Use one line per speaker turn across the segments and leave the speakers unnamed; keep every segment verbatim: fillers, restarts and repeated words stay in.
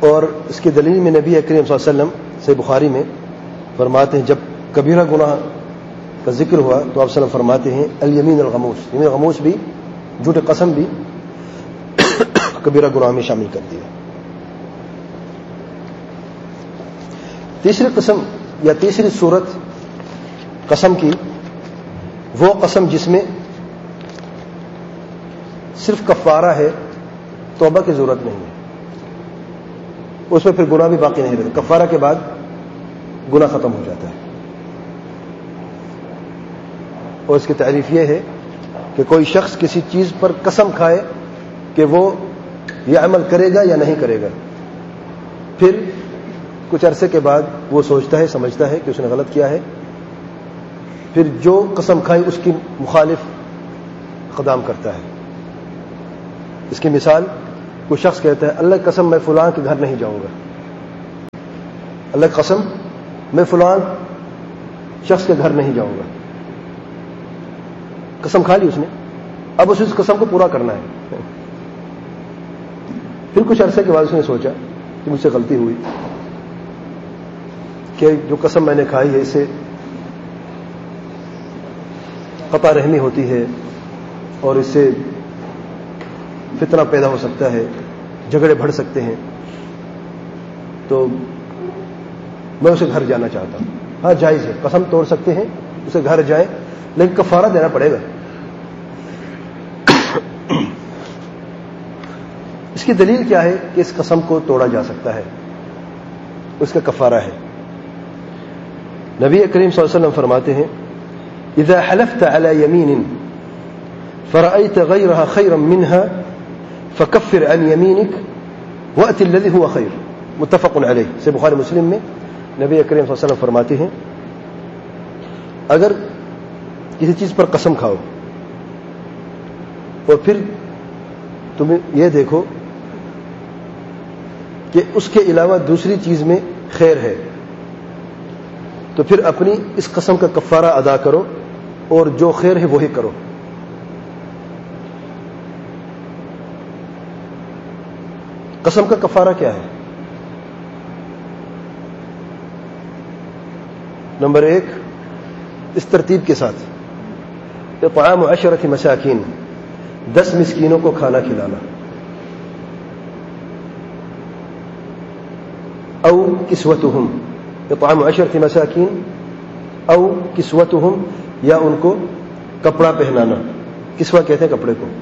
اور اس کی دلیل میں نبی کریم صلی اللہ علیہ وسلم صحیح بخاری میں فرماتے ہیں، جب کبیرہ گناہ کا ذکر ہوا تو آپ وسلم فرماتے ہیں الیمین الغموس، یمین غموس بھی، جھوٹ قسم بھی کبیرہ گناہ میں شامل کر دیا۔ تیسری قسم یا تیسری صورت قسم کی، وہ قسم جس میں صرف کفارہ ہے، توبہ کی ضرورت نہیں ہے، اس میں پھر گناہ بھی باقی نہیں رہتا، کفارہ کے بعد گناہ ختم ہو جاتا ہے۔ اور اس کی تعریف یہ ہے کہ کوئی شخص کسی چیز پر قسم کھائے کہ وہ یہ عمل کرے گا یا نہیں کرے گا، پھر کچھ عرصے کے بعد وہ سوچتا ہے، سمجھتا ہے کہ اس نے غلط کیا ہے، پھر جو قسم کھائی اس کی مخالف اقدام کرتا ہے۔ اس کی مثال، کوئی شخص کہتا ہے اللہ کی قسم میں فلاں کے گھر نہیں جاؤں گا، اللہ کی قسم میں فلاں شخص کے گھر نہیں جاؤں گا، قسم کھا لی اس نے، اب اس اس قسم کو پورا کرنا ہے۔ پھر کچھ عرصے کے بعد اس نے سوچا کہ مجھ سے غلطی ہوئی، کہ جو قسم میں نے کھائی ہے اس سے قطع رحمی ہوتی ہے اور اس سے فتنہ پیدا ہو سکتا ہے، جھگڑے بڑھ سکتے ہیں، تو میں اسے گھر جانا چاہتا ہوں۔ ہاں جائز ہے، قسم توڑ سکتے ہیں، اسے گھر جائیں، لیکن کفارہ دینا پڑے گا۔ اس کی دلیل کیا ہے کہ اس قسم کو توڑا جا سکتا ہے، اس کا کفارہ ہے۔ نبی کریم صلی اللہ علیہ وسلم فرماتے ہیں اذا حلفت على يمين فرأيت غيرها خيرا منها فكفر عن يمينك وأت الذي هو خير، متفق علیہ۔ سے بخاری مسلم میں نبی کریم صلی اللہ علیہ وسلم فرماتے ہیں اگر کسی چیز پر قسم کھاؤ اور پھر تم یہ دیکھو کہ اس کے علاوہ دوسری چیز میں خیر ہے، تو پھر اپنی اس قسم کا کفارہ ادا کرو اور جو خیر ہے وہی کرو۔ قسم کا کفارہ کیا ہے؟ نمبر ایک، اس ترتیب کے ساتھ اطعام عشرۃ مساکین، دس مسکینوں کو کھانا کھلانا، او کسوتہم، اطعام عشرۃ مساکین او کسوتہم، یا ان کو کپڑا پہنانا، کسوہ کہتے ہیں کپڑے کو،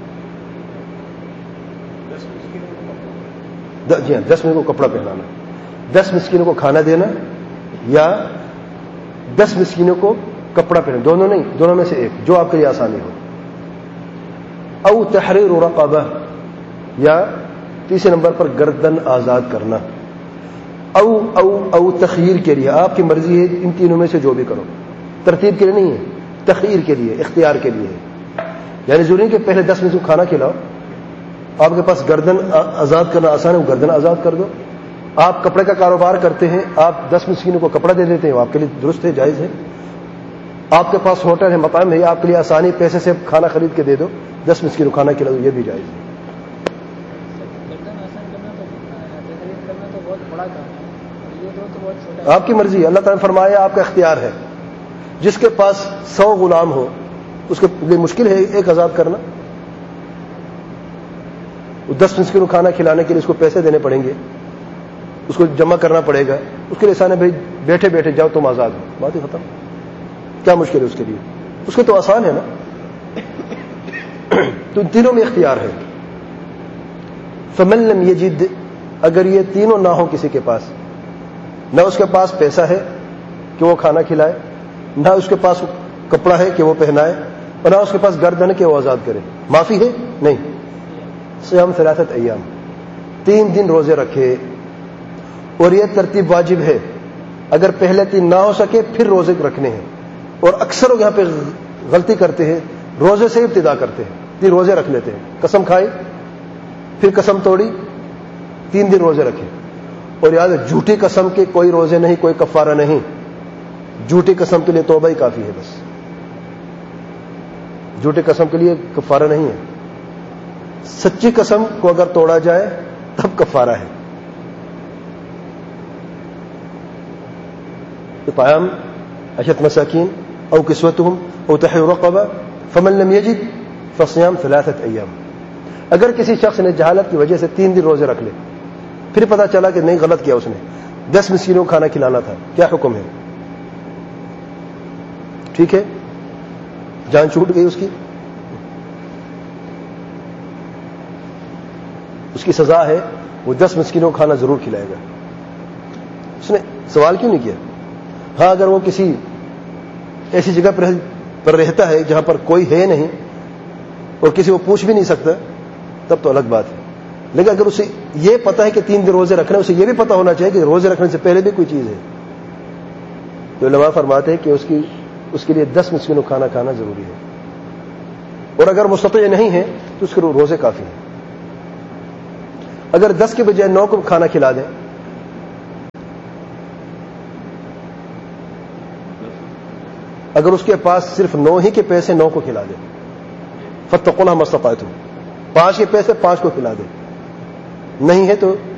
جی ہاں، دس مسکینوں کو کپڑا پہنانا، دس مسکینوں کو کھانا دینا یا دس مسکینوں کو کپڑا پہنانا، دونوں نہیں، دونوں میں سے ایک، جو آپ کے لیے آسانی ہو۔ او تحریر رقبہ، یا تیسرے نمبر پر گردن آزاد کرنا، او او او تخییر کے لیے، آپ کی مرضی ہے ان تینوں میں سے جو بھی کرو، ترتیب کے لیے نہیں ہے، تخییر کے لیے، اختیار کے لیے ہے۔ یعنی ضروری کہ پہلے دس میں سے کھانا کھلاؤ، آپ کے پاس گردن آزاد کرنا آسان ہے، وہ گردن آزاد کر دو۔ آپ کپڑے کا کاروبار کرتے ہیں، آپ دس مسکینوں کو کپڑا دے دیتے ہیں، وہ آپ کے لیے درست ہے، جائز ہے۔ آپ کے پاس ہوٹل ہے، مطعم ہے، آپ کے لیے آسانی، پیسے سے کھانا خرید کے دے دو، دس مسکینوں کو کھانا کھلا دو، یہ بھی جائز ہے۔ آپ کی مرضی ہے، اللہ تعالیٰ نے فرمایا آپ کا اختیار ہے۔ جس کے پاس سو غلام ہو اس کے لیے مشکل ہے ایک آزاد کرنا، دس مسکینوں کو کھانا کھلانے کے لیے اس کو پیسے دینے پڑیں گے، اس کو جمع کرنا پڑے گا، اس کے لیے آسان ہے بھائی بیٹھے بیٹھے جاؤ تم آزاد ہو، بات ہی ختم۔ کیا مشکل ہے اس کے لیے؟ اس کے تو آسان ہے نا۔ تو تینوں میں اختیار ہے۔ فمن لم یجد، اگر یہ تینوں نہ ہو کسی کے پاس، نہ اس کے پاس پیسہ ہے کہ وہ کھانا کھلائے، نہ اس کے پاس کپڑا ہے کہ وہ پہنائے، اور نہ اس کے پاس گردن ہے کہ وہ آزاد کرے، معافی ہے نہیں، صیام ثلاثت ایام، تین دن روزے رکھے۔ اور یہ ترتیب واجب ہے، اگر پہلے تین نہ ہو سکے پھر روزے رکھنے ہیں۔ اور اکثر لوگ یہاں پہ غلطی کرتے ہیں، روزے سے ابتدا کرتے ہیں، تین روزے رکھ لیتے ہیں، قسم کھائی، پھر قسم توڑی، تین دن روزے رکھے۔ اور یاد ہے جھوٹی قسم کے کوئی روزے نہیں، کوئی کفارہ نہیں، جھوٹی قسم کے لیے توبہ ہی کافی ہے بس، جھوٹی قسم کے لیے کفارہ نہیں ہے۔ سچی قسم کو اگر توڑا جائے تب کفارہ ہے، اطعام عشرة مساكين او کسوتهم او تحرير رقبة فمن لم يجد فصيام ثلاثة ايام. اگر کسی شخص نے جہالت کی وجہ سے تین دن روزے رکھ لے، پھر پتا چلا کہ نہیں غلط کیا اس نے، دس مسکینوں کو کھانا کھلانا تھا، کیا حکم ہے؟ ٹھیک ہے، جان چھوٹ گئی اس کی، اس کی سزا ہے وہ دس مسکینوں کو کھانا ضرور کھلائے گا. اس نے سوال کیوں نہیں کیا؟ ہاں اگر وہ کسی ایسی جگہ پر رہتا ہے جہاں پر کوئی ہے نہیں اور کسی کو پوچھ بھی نہیں سکتا تب تو الگ بات ہے. لیکن اگر اسے یہ پتا ہے کہ تین دن روزے رکھنا ہے، اسے یہ بھی پتا ہونا چاہیے کہ روزے رکھنے سے پہلے بھی کوئی چیز ہے، تو علماء فرماتے ہیں کہ اس کی اس کے لیے دس مسکینوں کو کھانا کھانا ضروری ہے. اور اگر مستطیع نہیں ہے تو اس کے روزے کافی ہیں. اگر دس کے بجائے نو کو کھانا کھلا دیں، اگر اس کے پاس صرف نو ہی کے پیسے نو کو کھلا دیں، فاتقوا اللہ ما استطعتم، پانچ کے پیسے پانچ کو کھلا دیں، نہیں ہے تو